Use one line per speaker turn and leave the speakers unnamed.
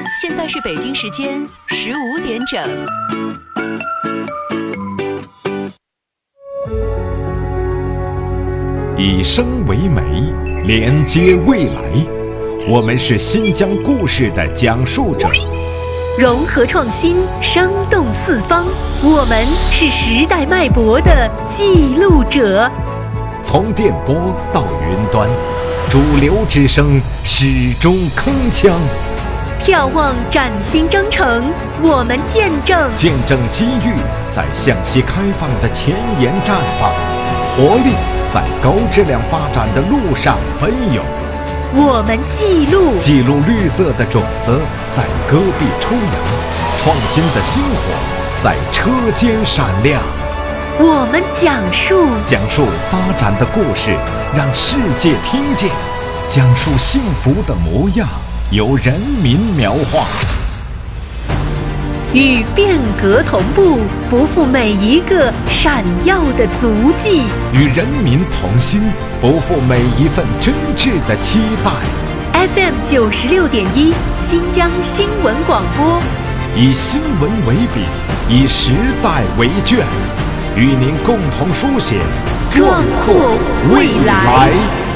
现在是北京时间15点整。
以声为媒，连接未来。我们是新疆故事的讲述者，
融合创新，生动四方。我们是时代脉搏的记录者。
从电波到云端，主流之声始终铿锵。
眺望崭新征程，我们见证
机遇在向西开放的前沿绽放，活力在高质量发展的路上奔涌。
我们记录
绿色的种子在戈壁抽芽，创新的星火在车间闪亮。
我们讲述
发展的故事，让世界听见；讲述幸福的模样，由人民描画。
与变革同步，不负每一个闪耀的足迹；
与人民同心，不负每一份真挚的期待。
FM 96.1新疆新闻广播，
以新闻为笔，以时代为卷，与您共同书写
壮阔未来。